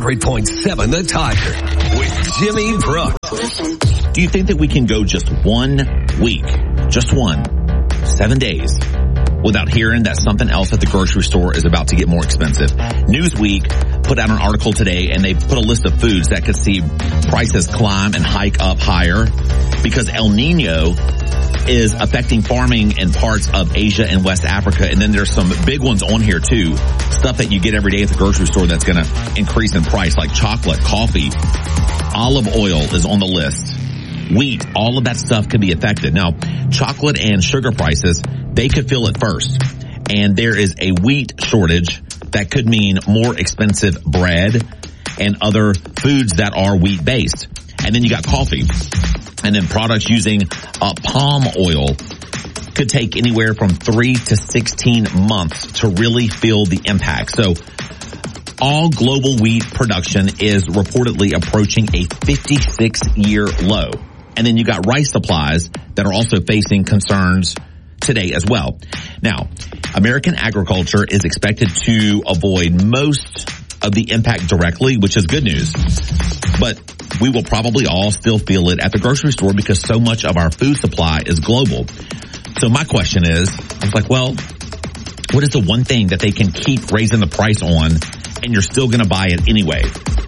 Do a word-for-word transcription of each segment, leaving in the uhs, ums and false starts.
hundred point seven The Tiger with Jimmy Brooks. Do you think that we can go just one week, just one, seven days, without hearing that something else at the grocery store is about to get more expensive? Newsweek put out an article today, and they put a list of foods that could see prices climb and hike up higher because El Nino is affecting farming in parts of Asia and West Africa. And then there's some big ones on here too, stuff that you get every day at the grocery store that's going to increase in price, like chocolate, coffee, olive oil is on the list. Wheat, all of that stuff could be affected. Now, chocolate and sugar prices, they could feel it first. And there is a wheat shortage that could mean more expensive bread and other foods that are wheat-based. And then you got coffee. And then products using uh, palm oil could take anywhere from three to sixteen months to really feel the impact. So all global wheat production is reportedly approaching a fifty-six year low. And then you got rice supplies that are also facing concerns today as well. Now, American agriculture is expected to avoid most of the impact directly, which is good news. But we will probably all still feel it at the grocery store because so much of our food supply is global. So my question is, I was like, well, what is the one thing that they can keep raising the price on and you're still going to buy it anyway?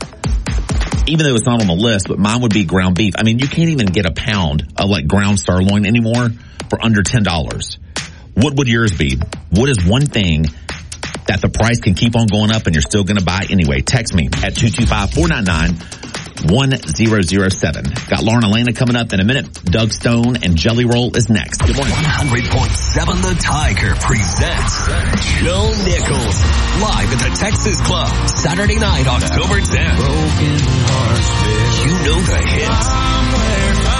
Even though it's not on the list, but mine would be ground beef. I mean, you can't even get a pound of like ground sirloin anymore for under ten dollars. What would yours be? What is one thing that the price can keep on going up and you're still going to buy anyway? Text me at two two five, four nine nine, one zero zero seven. Got Lauren Elena coming up in a minute. Doug Stone and Jelly Roll is next. Good morning. one hundred point seven The Tiger presents Joe Nichols live at the Texas Club Saturday night, October tenth. Broken hearts, you know the hits.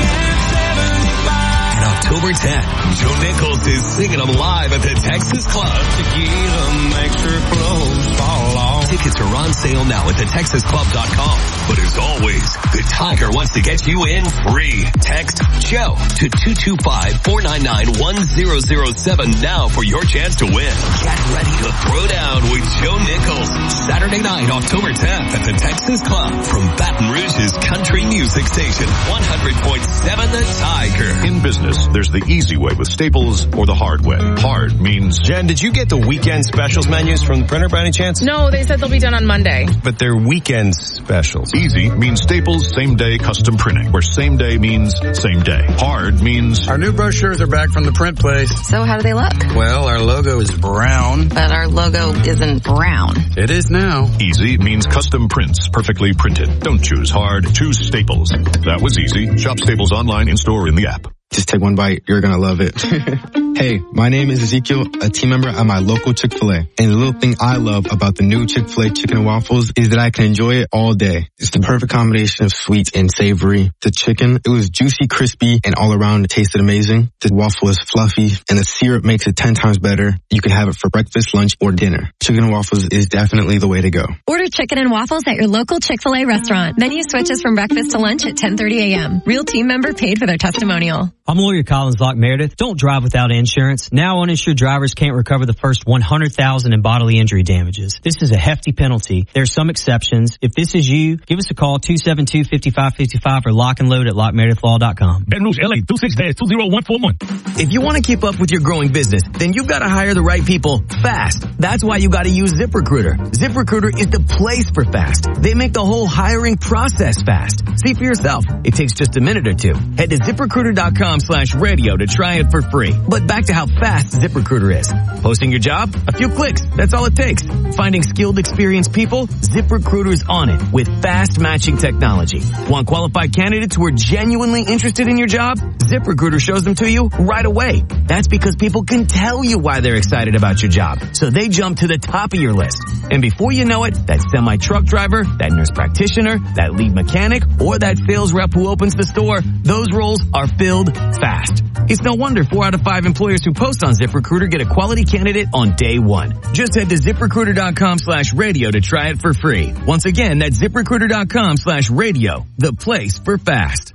And October tenth, Joe Nichols is singing them live at the Texas Club. Tequila makes her clothes fall off. Tickets are on sale now at the texas club dot com. But as always, the Tiger wants to get you in free. Text Joe to two two five, four nine nine, one zero zero seven now for your chance to win. Get ready to throw down with Joe Nichols Saturday night, October tenth at the Texas Club from Baton Rouge's country music station, one hundred point seven The Tiger. In business, there's the easy way with Staples or the hard way. Hard means... Jen, did you get the weekend specials menus from the printer by any chance? No, they said they'll be done on Monday. But they're weekend specials. Easy means Staples same-day custom printing, where same day means same day. Hard means... Our new brochures are back from the print place. So how do they look? Well, our logo is brown. But our logo isn't brown. It is now. Easy means custom prints, perfectly printed. Don't choose hard, choose Staples. That was easy. Shop Staples online, in-store, in the app. Just take one bite. You're going to love it. Hey, my name is Ezekiel, a team member at my local Chick-fil-A. And the little thing I love about the new Chick-fil-A chicken and waffles is that I can enjoy it all day. It's the perfect combination of sweet and savory. The chicken, it was juicy, crispy, and all around it tasted amazing. The waffle is fluffy, and the syrup makes it ten times better. You can have it for breakfast, lunch, or dinner. Chicken and waffles is definitely the way to go. Order chicken and waffles at your local Chick-fil-A restaurant. Menu switches from breakfast to lunch at ten thirty a.m. Real team member paid for their testimonial. I'm lawyer Collins Locke Meredith. Don't drive without insurance. Now uninsured drivers can't recover the first one hundred thousand dollars in bodily injury damages. This is a hefty penalty. There are some exceptions. If this is you, give us a call, two seven two, five five five five or lock and load at lock meredith law dot com. Ben Rouge, L A, two six zero, two zero one four one. If you want to keep up with your growing business, then you've got to hire the right people fast. That's why you got to use ZipRecruiter. ZipRecruiter is the place for fast. They make the whole hiring process fast. See for yourself. It takes just a minute or two. Head to ZipRecruiter.com slash radio to try it for free. But back to how fast ZipRecruiter is. Posting your job? A few clicks. That's all it takes. Finding skilled, experienced people? ZipRecruiter's on it with fast matching technology. Want qualified candidates who are genuinely interested in your job? ZipRecruiter shows them to you right away. That's because people can tell you why they're excited about your job. So they jump to the top of your list. And before you know it, that semi-truck driver, that nurse practitioner, that lead mechanic, or that sales rep who opens the store, those roles are filled fast. It's no wonder four out of five employers who post on ZipRecruiter get a quality candidate on day one. Just head to ZipRecruiter.com slash radio to try it for free. Once again, that's ZipRecruiter.com slash radio, the place for fast.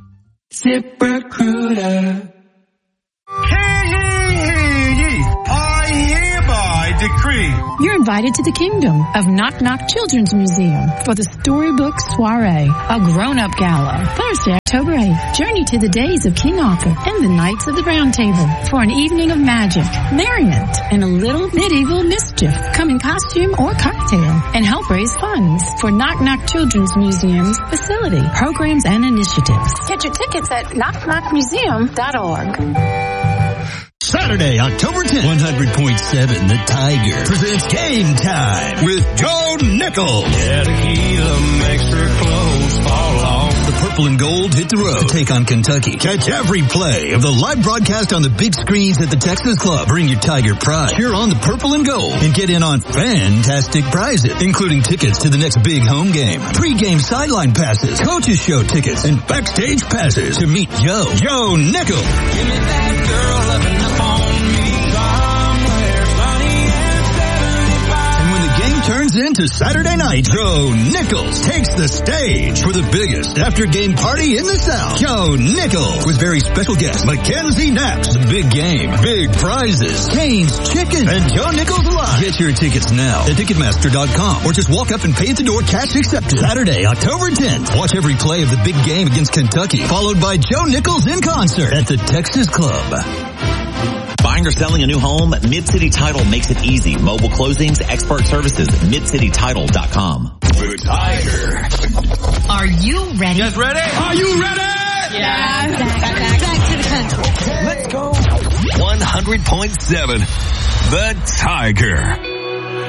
ZipRecruiter. Hey, hey, hey, I hereby decree. You're invited to the kingdom of Knock Knock Children's Museum for the Storybook Soiree, a grown-up gala. Thursday, October eighth, journey to the days of King Arthur and the Knights of the Round Table for an evening of magic, merriment, and a little medieval mischief. Come in costume or cocktail and help raise funds for Knock Knock Children's Museum's facility, programs, and initiatives. Get your tickets at knock knock museum dot org. Saturday, October tenth, one hundred point seven The Tiger presents Game Time with Joe Nichols. Yeah, tequila makes your clothes fall off. The purple and gold hit the road to take on Kentucky. Catch every play of the live broadcast on the big screens at the Texas Club. Bring your Tiger pride. Cheer on the purple and gold and get in on fantastic prizes, including tickets to the next big home game, pre-game sideline passes, coaches show tickets, and backstage passes to meet Joe. Joe Nichols. Give me that girl loving up on me somewhere sunny and seventy-five. And when the game turns into Saturday night, Joe Nichols takes the stage for the biggest after-game party in the South. Joe Nichols with very special guest Mackenzie Knapp's Big Game, Big Prizes, Cane's Chicken, and Joe Nichols Live. Get your tickets now at Ticketmaster dot com or just walk up and pay at the door, cash accepted. Saturday, October tenth. Watch every play of the big game against Kentucky, followed by Joe Nichols in concert at the Texas Club. Buying or selling a new home? Mid-City Title makes it easy. Mobile closings, expert services, mid city title dot com. The Tiger. Are you ready? You guys ready? Are you ready? Yeah. Back, back, back to the country. Let's go. one hundred point seven The Tiger.